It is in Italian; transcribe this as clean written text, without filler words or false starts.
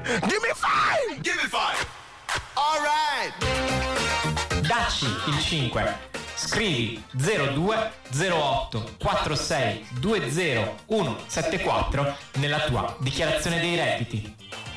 Give me five! Give me five! All right! Dacci il 5. Scrivi 0208 46 20 174 nella tua dichiarazione dei redditi.